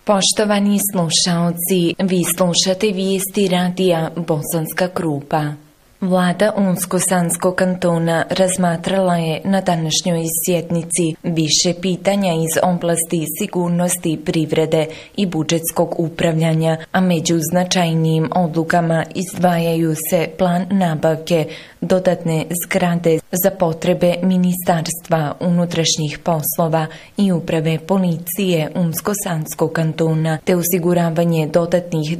Poštovani slušaoci, vi slušate vijesti radija Bosanska Krupa. Vlada Unsko-Sanskog kantona razmatrala je na današnjoj sjednici više pitanja iz oblasti sigurnosti, privrede i budžetskog upravljanja, a među značajnijim odlukama izdvajaju se plan nabavke dodatne zgrade za potrebe Ministarstva unutrašnjih poslova i uprave policije Unsko-Sanskog kantona, te osiguravanje dodatnih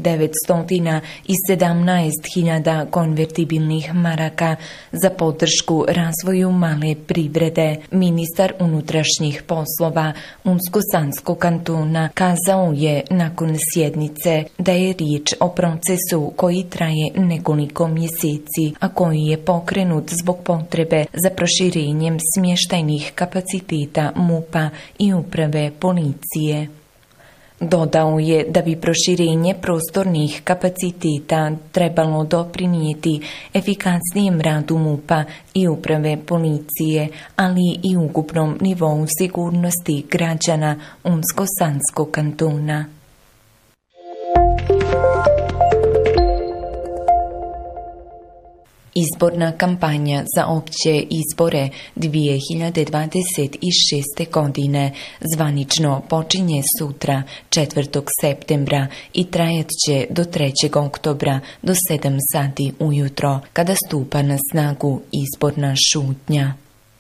917.000 konvertibilnih maraka za podršku razvoju male privrede. Ministar unutrašnjih poslova Unsko-Sanskog kantona kazao je nakon sjednice da je riječ o procesu koji traje nekoliko mjeseci, a koji je pokrenut zbog potrebe za proširenjem smještajnih kapaciteta MUP-a i uprave policije. Dodao je da bi proširenje prostornih kapaciteta trebalo doprinijeti efikasnijem radu MUP-a i uprave policije, ali i ukupnom nivou sigurnosti građana Unsko-Sanskog kantona. Izborna kampanja za opće izbore 2026. godine zvanično počinje sutra 4. septembra i trajat će do 3. oktobra do 7 sati ujutro, kada stupa na snagu izborna šutnja.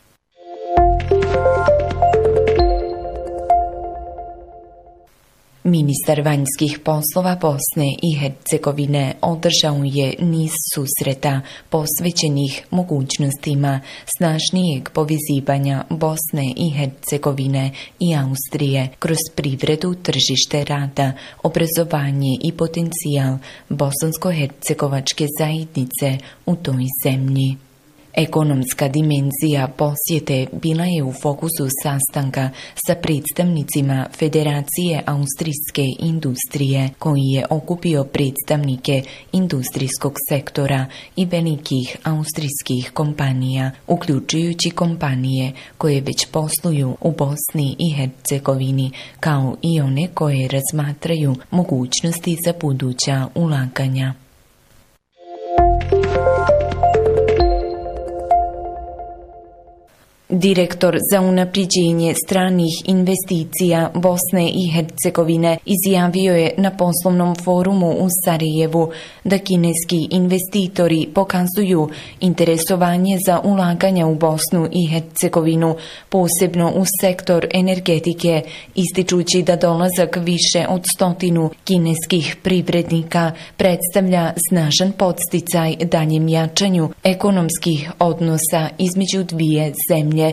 Ministar vanjskih poslova Bosne i Hercegovine održao je niz susreta posvećenih mogućnostima snažnijeg povezivanja Bosne i Hercegovine i Austrije kroz privredu, tržište rada, obrazovanje i potencijal bosansko-hercegovačke zajednice u toj zemlji. Ekonomska dimenzija posjete bila je u fokusu sastanka sa predstavnicima Federacije austrijske industrije, koji je okupio predstavnike industrijskog sektora i velikih austrijskih kompanija, uključujući kompanije koje već posluju u Bosni i Hercegovini, kao i one koje razmatraju mogućnosti za buduća ulaganja. Direktor za unapređenje stranih investicija Bosne i Hercegovine izjavio je na poslovnom forumu u Sarajevu da kineski investitori pokazuju interesovanje za ulaganja u Bosnu i Hercegovinu, posebno u sektor energetike, ističući da dolazak više od 100 kineskih privrednika predstavlja snažan podsticaj daljem jačanju ekonomskih odnosa između dvije zemlje.